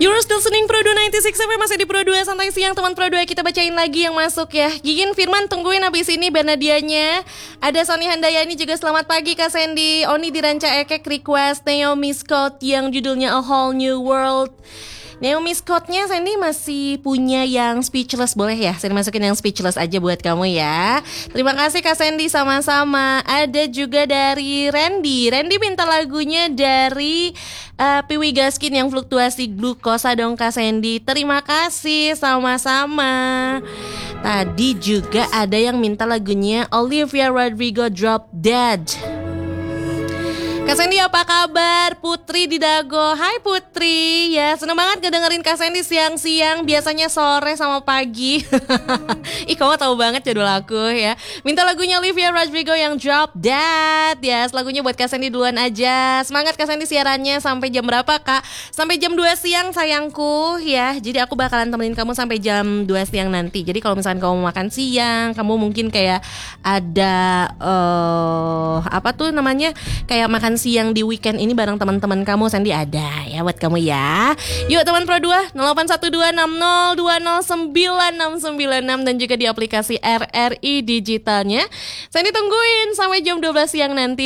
You're still listening Pro 2 96 FM, masih di Pro 2 Santai Siang. Teman Pro 2, kita bacain lagi yang masuk ya. Gigin Firman tungguin abis ini Bernadianya. Ada Sony Handayani juga, selamat pagi Kak Sandy. Oni di Ranca Ekek request Naomi Scott yang judulnya A Whole New World. Naomi Scottnya Sandy masih punya yang Speechless, boleh ya? Saya masukin yang Speechless aja buat kamu ya. Terima kasih Kak Sandy, sama-sama. Ada juga dari Randy minta lagunya dari Piwi Gaskin yang Fluktuasi Glukosa dong Kak Sandy. Terima kasih, sama-sama. Tadi juga ada yang minta lagunya Olivia Rodrigo Drop Dead. Kak Sandy apa kabar? Putri di Dago. Hai Putri. Ya seneng banget ngedengerin Kak Sandy siang-siang. Biasanya sore sama pagi. Ih kamu tahu banget jadwal aku ya. Minta lagunya Olivia Rodrigo yang Drop Dead. Ya lagunya buat Kak Sandy duluan aja. Semangat Kak Sandy siarannya. Sampai jam berapa Kak? Sampai jam 2 siang sayangku ya. Jadi aku bakalan temenin kamu sampai jam 2 siang nanti. Jadi kalau misalkan kamu makan siang, kamu mungkin kayak ada apa tuh namanya, kayak makan siang di weekend ini bareng teman-teman kamu, Sandy ada ya buat kamu ya. Yuk teman Pro 2 081260209696 dan juga di aplikasi RRI Digitalnya. Sandy tungguin sampai jam 12 siang nanti.